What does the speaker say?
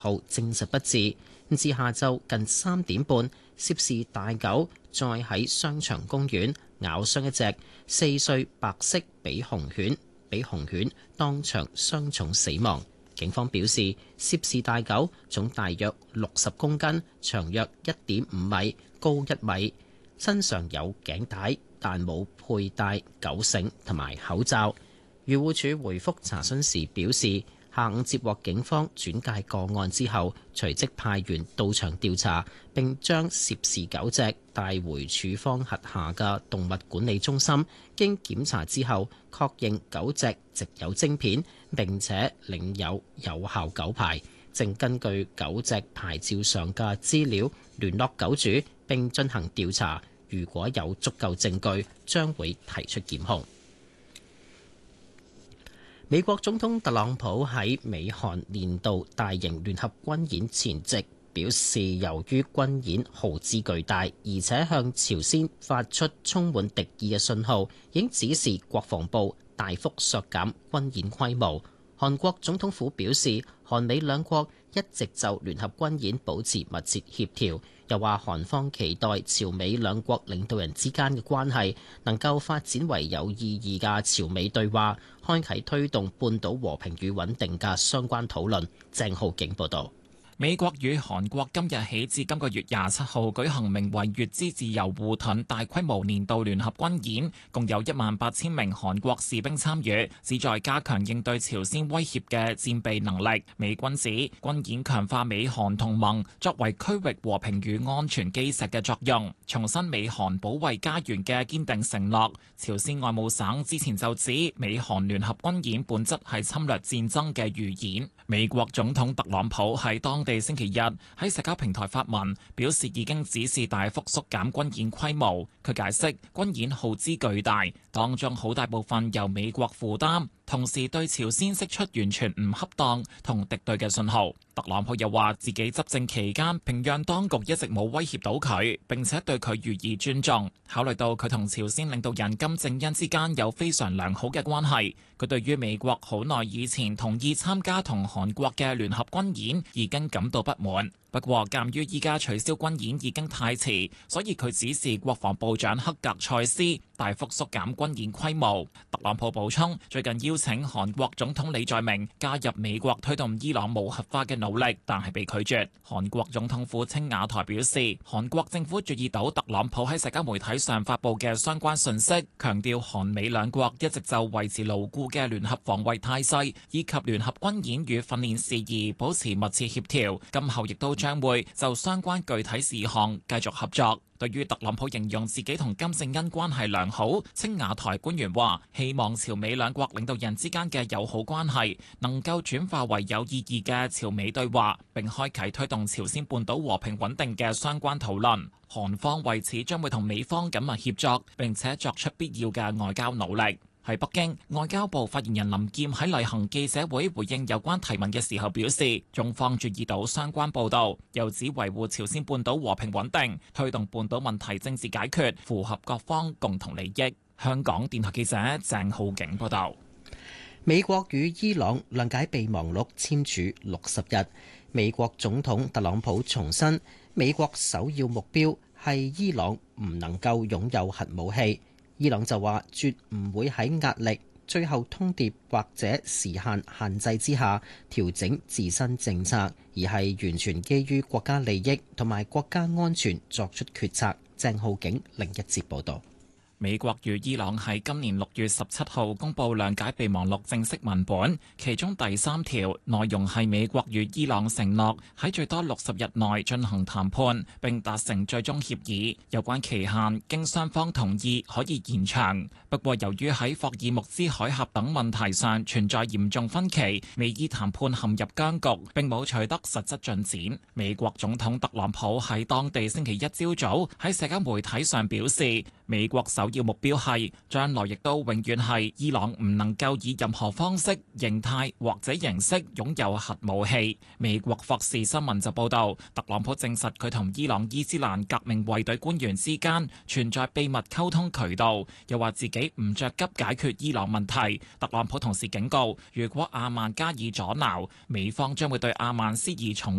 號證實不治。至下晝近3點半，涉事大狗再喺商場公園咬傷一隻4歲白色比熊犬，比熊犬當場傷重死亡。警方表示，涉事大狗總大約60公斤，長約1.5米，高1米，身上有頸帶，但冇佩戴狗繩同埋口罩。漁護署回覆查詢時表示，下午接獲警方轉介個案之後，隨即派員到場調查，並將涉事狗隻帶回署方轄下嘅動物管理中心。經檢查之後，確認狗隻植有晶片，並且領有有效狗牌，正根據狗隻牌照上嘅資料聯絡狗主並進行調查。如果有足夠證據，將會提出檢控。美國總統特朗普喺美韓年度大型聯合軍演前夕表示，由於軍演耗資巨大，而且向朝鮮發出充滿敵意嘅信號，已經指示國防部大幅削減軍演規模。韓國總統府表示，韓美兩國一直就聯合軍演保持密切協調，又話韓方期待朝美兩國領導人之間嘅關係能夠發展為有意義嘅朝美對話，開啟推動半島和平與穩定嘅相關討論。鄭浩景報道。 美國與韓國今日起至今個月27號舉行名為乙支自由護盾大規模年度聯合軍演，共有18000名韓國士兵參與，旨在加強應對朝鮮威脅嘅戰備能力。美軍指軍演強化美韓同盟作為區域和平與安全基石嘅作用，重申美韓保衛家園嘅堅定承諾。朝鮮外務省之前就指美韓聯合軍演本質係侵略戰爭嘅預演。美國總統特朗普喺當地星期日喺社交平台發文，表示已經指示大幅縮減軍演規模。佢解釋軍演耗資巨大，當中好大部分由美國負擔，同時對朝鮮釋出完全唔恰當同敵對嘅信號。特朗普又話自己執政期間，平壤當局一直冇威脅到佢，並且對佢予以尊重。考慮到佢同朝鮮領導人金正恩之間有非常良好嘅關係，佢對於美國好耐以前同意參加同韓國嘅聯合軍演已經感到不滿。不過，鑑於依家取消軍演已經太遲，所以佢指示國防部長克格塞斯大幅縮減軍演規模。特朗普補充，最近邀請韓國總統李在明加入美國推動伊朗無核化嘅努力，但係被拒絕。韓國總統府青瓦台表示，韓國政府注意到特朗普喺社交媒體上發布嘅相關信息，強調韓美兩國一直就維持牢固嘅聯合防衛態勢以及聯合軍演與訓練事宜保持密切協調，今後亦都將會就相關具體事項繼續合作。對於特朗普形容自己同金正恩關係良好，青瓦台官員話希望朝美兩國領導人之間嘅友好關係能夠轉化為有意義嘅朝美對話，並開啟推動朝鮮半島和平穩定嘅相關討論。韓方為此將會同美方緊密協作，並且作出必要嘅外交努力。喺北京，外交部發言人林劍喺例行記者會回應有關提問嘅時候表示，中方注意到相關報導，又指維護朝鮮半島和平穩定、推動半島問題政治解決，符合各方共同利益。香港電台記者鄭浩景報道。 美國與伊朗諒解備忘錄簽署60日，美國總統特朗普重申，美國首要目標係伊朗唔能夠擁有核武器。伊朗就話絕唔會喺壓力、最後通牒或者時限限制之下調整自身政策，而係完全基於國家利益同埋國家安全作出決策。鄭浩景另一節報導。 美國與伊朗喺今年6月17號公布諒解備忘錄正式文本，其中第3條內容係美國與伊朗承諾喺最多60日內進行談判並達成最終協議，有關期限經雙方同意可以延長。不過由於喺霍爾木茲海峽等問題上存在嚴重分歧，美伊談判陷入僵局，並冇取得實質進展。美國總統特朗普喺當地星期一朝早喺社交媒體上表示， 美國首要目標係將來亦都永遠係伊朗唔能夠以任何方式、形態或者形式擁有核武器。美國霍士新聞就報道，特朗普證實佢同伊朗伊斯蘭革命衛隊官員之間存在秘密溝通渠道，又話自己唔着急解決伊朗問題。特朗普同時警告，如果阿曼加以阻撓，美方將會對阿曼施以重